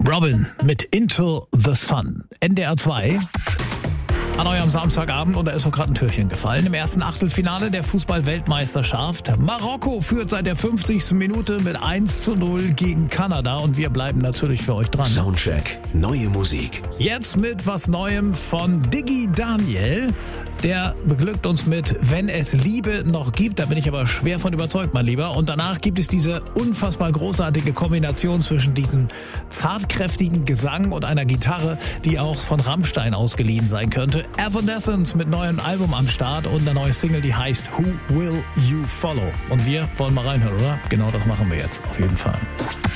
Robin mit Into the Sun. NDR 2 an eurem Samstagabend, und da ist auch gerade ein Türchen gefallen. Im ersten Achtelfinale der Fußball-Weltmeisterschaft. Marokko führt seit der 50. Minute mit 1:0 gegen Kanada, und wir bleiben natürlich für euch dran. Soundcheck, neue Musik. Jetzt mit was Neuem von Diggi Daniel. Der beglückt uns mit Wenn es Liebe noch gibt. Da bin ich aber schwer von überzeugt, mein Lieber. Und danach gibt es diese unfassbar großartige Kombination zwischen diesem zartkräftigen Gesang und einer Gitarre, die auch von Rammstein ausgeliehen sein könnte. Evanescence mit neuem Album am Start und eine neue Single, die heißt Who Will You Follow? Und wir wollen mal reinhören, oder? Genau das machen wir jetzt, auf jeden Fall.